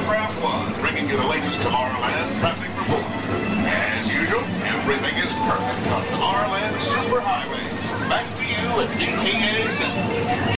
Aircraft One, bringing you the latest Tomorrowland traffic report. As usual, everything is perfect on Tomorrowland Superhighway. Back to you at DTA Center.